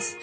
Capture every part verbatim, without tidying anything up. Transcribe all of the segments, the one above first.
nonsense.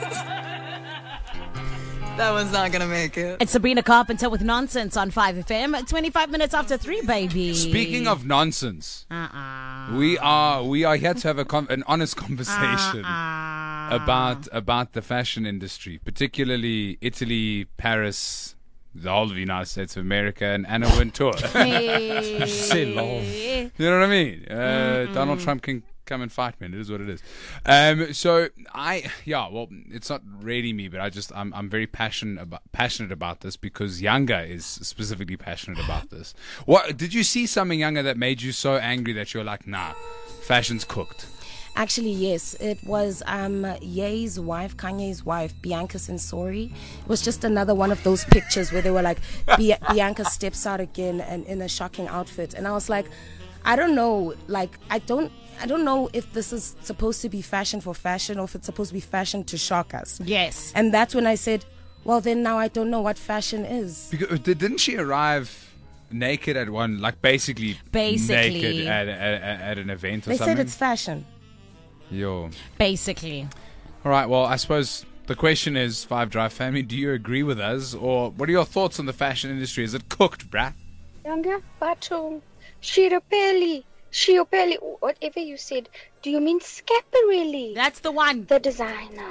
That one's not gonna make it. It's Sabrina Carpenter with Nonsense on five F M. twenty-five minutes after three, baby. Speaking of nonsense, uh-uh. we are we are here to have a con- an honest conversation uh-uh. about about the fashion industry, particularly Italy, Paris, the whole of the United States of America, and Anna Wintour. Say lol. You know what I mean? Uh, Donald Trump can come and fight me. It is what it is. Um, so I, yeah, well, it's not really me, but I just, I'm, I'm very passionate about, passionate about this because Younger is specifically passionate about this. What did you see something, Younger, that made you so angry that you're like, nah, fashion's cooked? Actually, yes. It was um, Ye's wife, Kanye's wife, Bianca Sensori. It was just another one of those pictures where they were like, Bi- Bianca steps out again and in a shocking outfit. And I was like, I don't know. Like, I don't, I don't know if this is supposed to be fashion for fashion or if it's supposed to be fashion to shock us. Yes. And that's when I said, well, then now I don't know what fashion is. Because, didn't she arrive naked at one, like basically, Basically. naked at, at, at an event or They something? said it's fashion. Yo. Basically. All right, well, I suppose the question is, Five Drive family, do you agree with us? Or what are your thoughts on the fashion industry? Is it cooked, bruh? Younger, Batum, Shirapeli, Shiopeli, whatever you said. Do you mean Schiaparelli? That's the one. The designer.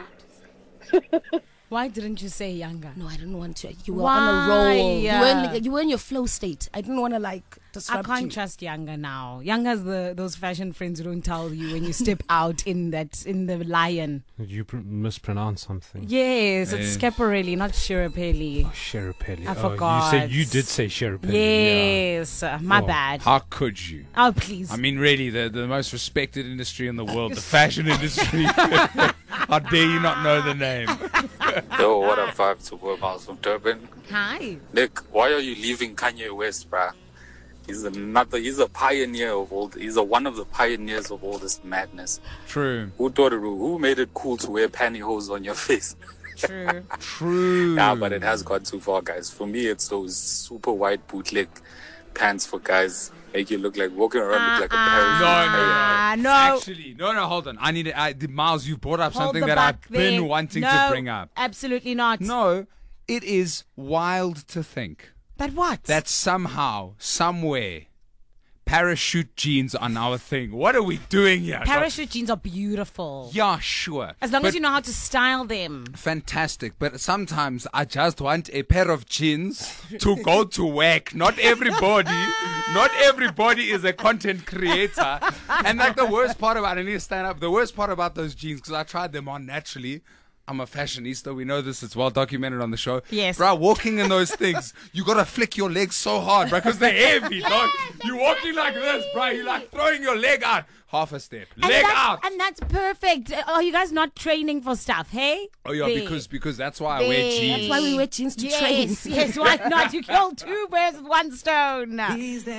Why didn't you say Younger? No, I didn't want to. You were Why? on a roll. You were, in, you were in your flow state. I didn't want to like I disrupt can't you. trust Younger now. Younger's the those fashion friends who don't tell you when you step out in that in the lion. Did you pr- mispronounce something? Yes, it's Eh. Schiaparelli, not Shirapeli. Oh, Sherapelli. I oh, forgot. You said you did say Sherapelli. Yes, uh, my Oh. bad. How could you? Oh, please. I mean, really, the, the most respected industry in the world, the fashion industry. How dare you not know the name? Yo, what up, Five Super Miles from Durban? Hi. Nick, why are you leaving Kanye West, bruh? He's another, he's a pioneer of all, he's a, one of the pioneers of all this madness. True. Who thought it, who made it cool to wear pantyhose on your face? True. True. Yeah, but it has gone too far, guys. For me, it's those super white bootleg pants for guys. Make you look like, walking around look like a parachute. No, no, Ah, no. no. Actually, no, no, hold on. I need to, I, the Miles, you brought up Hold something the that I've buck been there. wanting No, to bring up. Absolutely not. No, it is wild to think But what? that somehow, somewhere, parachute jeans are now a thing. What are we doing here? Parachute jeans are beautiful. Yeah, sure. As long But as you know how to style them. fantastic, but sometimes I just want a pair of jeans to go to work. Not everybody, not everybody is a content creator. And like the worst part about, I need to stand up. The worst part about those jeans, because I tried them on naturally. I'm a fashionista. We know this. It's well documented on the show. Yes. Bro, walking in those things, you gotta flick your legs so hard, bro, because they're heavy, dog. You're walking like this, bro. You're like throwing your leg out. Half a step. And Leg that's, out. And that's perfect. Are you guys not training for stuff, hey? Oh, yeah, There. because because that's why I wear There. jeans. That's why we wear jeans to train. Yes, yes, why not? You kill two birds with one stone.